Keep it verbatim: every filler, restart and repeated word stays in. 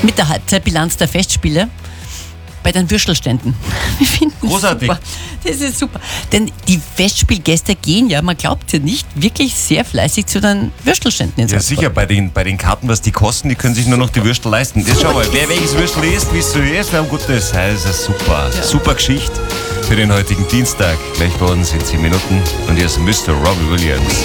mit der Halbzeitbilanz der Festspiele bei den Würstelständen. Wir finden Großartig. Super. Das ist super. Denn die Festspielgäste gehen ja, man glaubt ja nicht, wirklich sehr fleißig zu den Würstelständen in Ja, Salzburg. sicher, bei den, bei den Karten, was die kosten, die können sich nur noch die Würstel leisten. Jetzt schau mal, wer welches Würstel isst, wie es so ist, wir haben gutes, das ist super. Ja. Super Geschichte für den heutigen Dienstag. Gleich bei uns in zehn Minuten. Und hier ist Mister Robbie Williams.